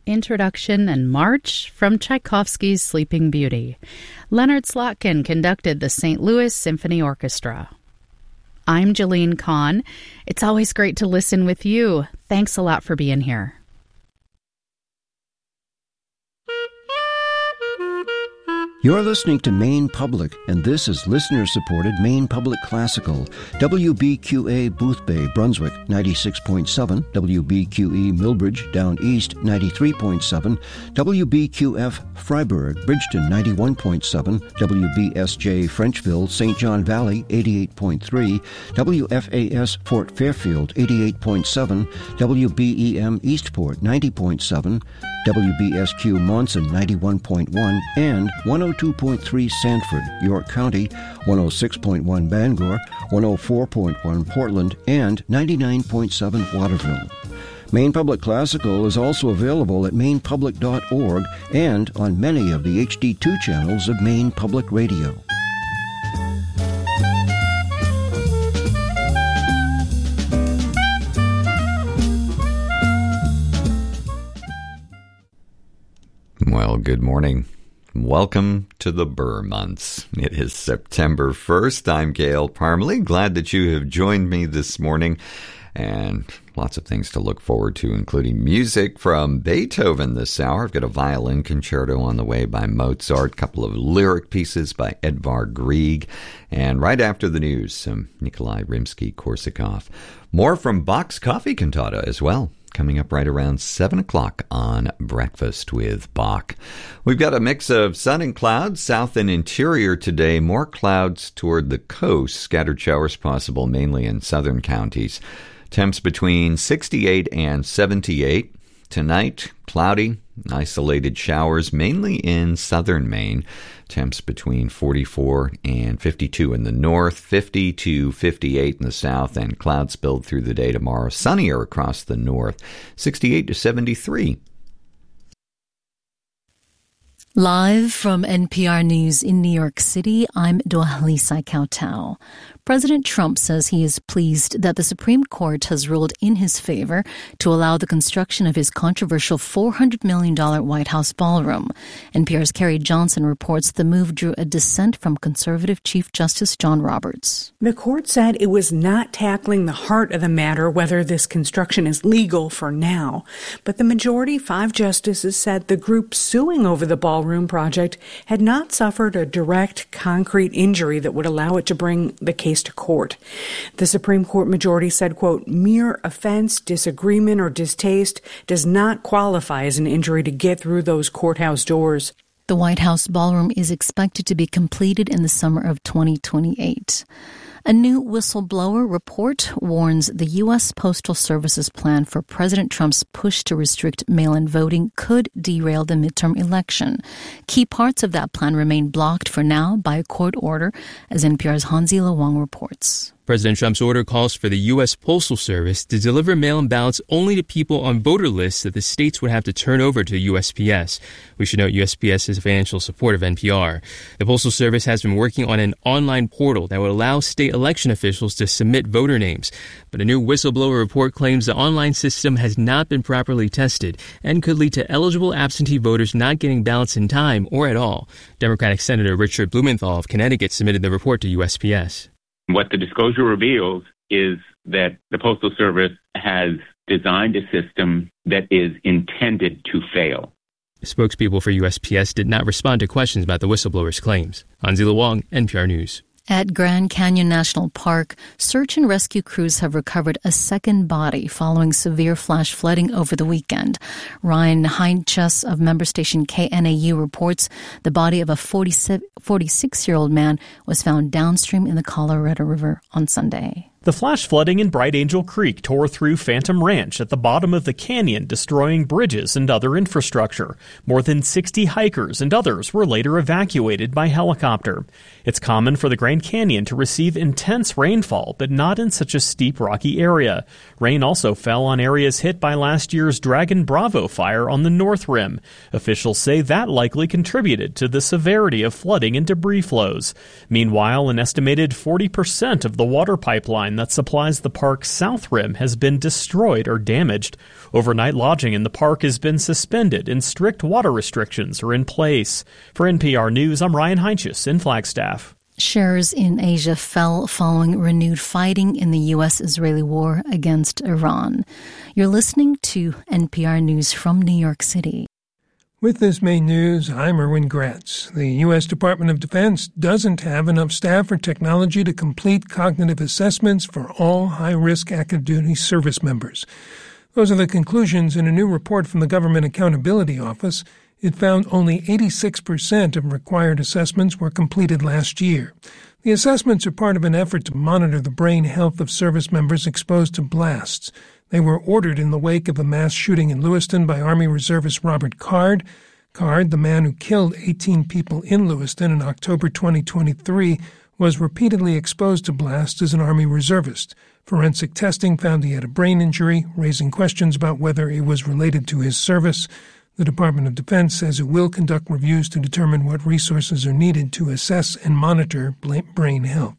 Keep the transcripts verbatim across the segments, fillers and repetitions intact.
Introduction and March from Tchaikovsky's Sleeping Beauty. Leonard Slotkin conducted the Saint Louis Symphony Orchestra. I'm Jalene Kahn. It's always great to listen with you. Thanks a lot for being here. You're listening to Maine Public, and this is listener-supported Maine Public Classical. W B Q A Boothbay, Brunswick, ninety-six point seven. W B Q E Millbridge, Down East, ninety-three point seven. W B Q F Freiburg, Bridgeton, ninety-one point seven. W B S J Frenchville, Saint John Valley, eighty-eight point three. W F A S Fort Fairfield, eighty-eight point seven. W B E M Eastport, ninety point seven. W B S Q Monson, ninety-one point one, and one oh two point three Sanford, York County, one oh six point one Bangor, one oh four point one Portland, and ninety-nine point seven Waterville. Maine Public Classical is also available at maine public dot org and on many of the H D two channels of Maine Public Radio. Well, good morning. Welcome to the Burr Months. It is September first. I'm Gail Parmalee. Glad that you have joined me this morning. And lots of things to look forward to, including music from Beethoven this hour. I've got a violin concerto on the way by Mozart, a couple of lyric pieces by Edvard Grieg, and right after the news, some Nikolai Rimsky-Korsakov. More from Bach's Coffee Cantata as well, coming up right around seven o'clock on Breakfast with Bach. We've got a mix of sun and clouds, south and interior today. More clouds toward the coast, scattered showers possible mainly in southern counties. Temps between sixty-eight and seventy-eight. Tonight, cloudy, isolated showers mainly in southern Maine. Temps between forty-four and fifty-two in the north, fifty to fifty-eight in the south, and clouds spilled through the day tomorrow. Sunnier across the north, sixty-eight to seventy-three. Live from N P R News in New York City, I'm Dohalisa Kautau. President Trump says he is pleased that the Supreme Court has ruled in his favor to allow the construction of his controversial four hundred million dollars White House ballroom. N P R's Carrie Johnson reports the move drew a dissent from conservative Chief Justice John Roberts. The court said it was not tackling the heart of the matter, whether this construction is legal for now. But the majority, five justices, said the group suing over the ballroom project had not suffered a direct, concrete injury that would allow it to bring the case to court. The Supreme Court majority said, quote, mere offense, disagreement, or distaste does not qualify as an injury to get through those courthouse doors. The White House ballroom is expected to be completed in the summer of twenty twenty-eight. A new whistleblower report warns the U S Postal Service's plan for President Trump's push to restrict mail-in voting could derail the midterm election. Key parts of that plan remain blocked for now by a court order, as N P R's Hansi Lawang reports. President Trump's order calls for the U S Postal Service to deliver mail-in ballots only to people on voter lists that the states would have to turn over to U S P S. We should note U S P S is a financial support of N P R. The Postal Service has been working on an online portal that would allow state election officials to submit voter names. But a new whistleblower report claims the online system has not been properly tested and could lead to eligible absentee voters not getting ballots in time or at all. Democratic Senator Richard Blumenthal of Connecticut submitted the report to U S P S. What the disclosure reveals is that the Postal Service has designed a system that is intended to fail. Spokespeople for U S P S did not respond to questions about the whistleblower's claims. Hansi Lawang, N P R News. At Grand Canyon National Park, search and rescue crews have recovered a second body following severe flash flooding over the weekend. Ryan Heinchus of member station K N A U reports the body of a forty-six-year-old man was found downstream in the Colorado River on Sunday. The flash flooding in Bright Angel Creek tore through Phantom Ranch at the bottom of the canyon, destroying bridges and other infrastructure. More than sixty hikers and others were later evacuated by helicopter. It's common for the Grand Canyon to receive intense rainfall, but not in such a steep, rocky area. Rain also fell on areas hit by last year's Dragon Bravo fire on the North Rim. Officials say that likely contributed to the severity of flooding and debris flows. Meanwhile, an estimated forty percent of the water pipeline line that supplies the park's south rim has been destroyed or damaged. Overnight lodging in the park has been suspended and strict water restrictions are in place. For N P R News, I'm Ryan Heinches in Flagstaff. Shares in Asia fell following renewed fighting in the U S Israeli war against Iran. You're listening to N P R News from New York City. With this main news, I'm Erwin Gratz. The U S Department of Defense doesn't have enough staff or technology to complete cognitive assessments for all high-risk active duty service members. Those are the conclusions in a new report from the Government Accountability Office. It found only eighty-six percent of required assessments were completed last year. The assessments are part of an effort to monitor the brain health of service members exposed to blasts. They were ordered in the wake of a mass shooting in Lewiston by Army Reservist Robert Card. Card, the man who killed eighteen people in Lewiston in October twenty twenty-three, was repeatedly exposed to blasts as an Army Reservist. Forensic testing found he had a brain injury, raising questions about whether it was related to his service. The Department of Defense says it will conduct reviews to determine what resources are needed to assess and monitor brain health.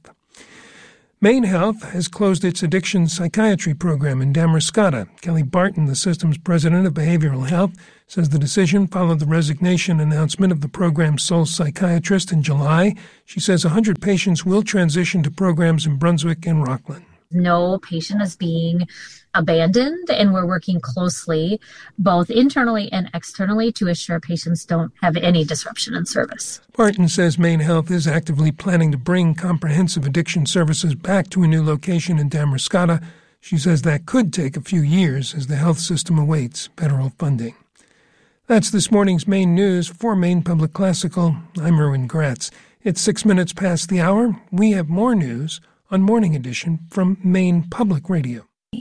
Maine Health has closed its addiction psychiatry program in Damariscotta. Kelly Barton, the system's president of behavioral health, says the decision followed the resignation announcement of the program's sole psychiatrist in July. She says one hundred patients will transition to programs in Brunswick and Rockland. No patient is being abandoned, and we're working closely both internally and externally to assure patients don't have any disruption in service. Barton says Maine Health is actively planning to bring comprehensive addiction services back to a new location in Damariscotta. She says that could take a few years as the health system awaits federal funding. That's this morning's Maine News. For Maine Public Classical, I'm Erwin Gratz. It's six minutes past the hour. We have more news on Morning Edition from Maine Public Radio.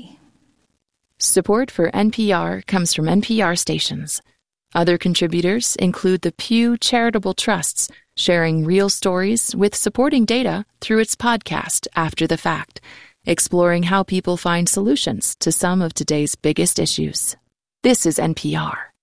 Support for N P R comes from N P R stations. Other contributors include the Pew Charitable Trusts, sharing real stories with supporting data through its podcast After the Fact, exploring how people find solutions to some of today's biggest issues. This is N P R.